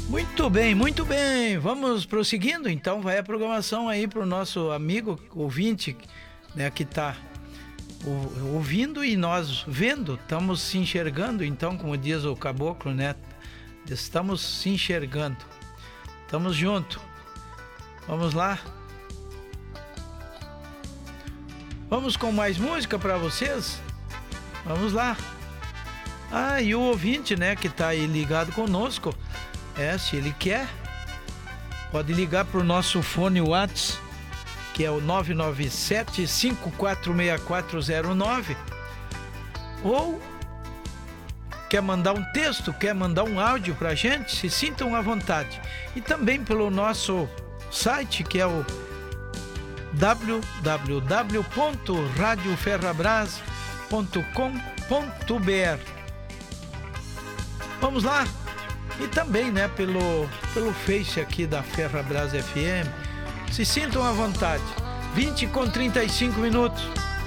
Muito bem, muito bem. Vamos prosseguindo, então vai a programação aí para o nosso amigo ouvinte, né, que está ouvindo e nós vendo, estamos se enxergando, então, como diz o caboclo, né? Estamos se enxergando. Estamos juntos. Vamos lá. Vamos com mais música para vocês? Vamos lá. Ah, e o ouvinte, né, que está aí ligado conosco, se ele quer, pode ligar para o nosso fone WhatsApp, que é o 997-546409, ou quer mandar um texto, quer mandar um áudio para a gente, se sintam à vontade. E também pelo nosso site, que é o www.radioferrabras.com.br. Vamos lá? E também, né, pelo Face aqui da Ferrabras FM. Se sintam à vontade. 20h35.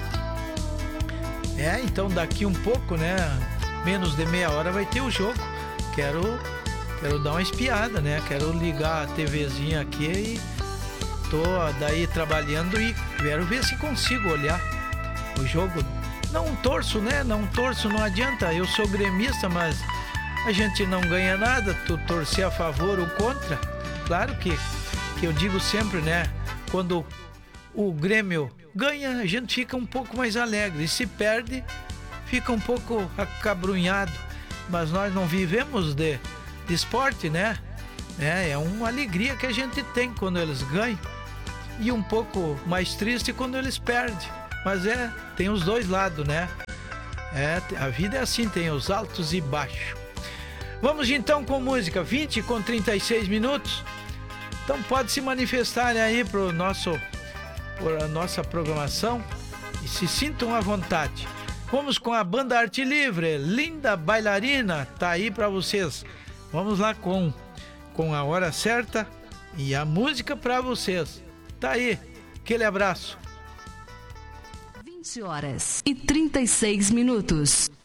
Então daqui um pouco, né, menos de meia hora vai ter o jogo. Quero dar uma espiada, né? Quero ligar a TVzinha aqui e tô daí trabalhando e quero ver se consigo olhar o jogo. Não torço, né? Não torço, não adianta. Eu sou gremista, mas a gente não ganha nada, tu torcer a favor ou contra. Claro que eu digo sempre, né? Quando o Grêmio ganha, a gente fica um pouco mais alegre. E se perde, fica um pouco acabrunhado. Mas nós não vivemos de esporte, né? É uma alegria que a gente tem quando eles ganham. E um pouco mais triste quando eles perdem. Mas tem os dois lados, né? A vida é assim, tem os altos e baixos. Vamos então com música, 20h36. Então pode se manifestar aí para a nossa programação e se sintam à vontade. Vamos com a banda Arte Livre, Linda Bailarina, tá aí para vocês. Vamos lá com a hora certa e a música para vocês. Tá aí, aquele abraço. 20h36.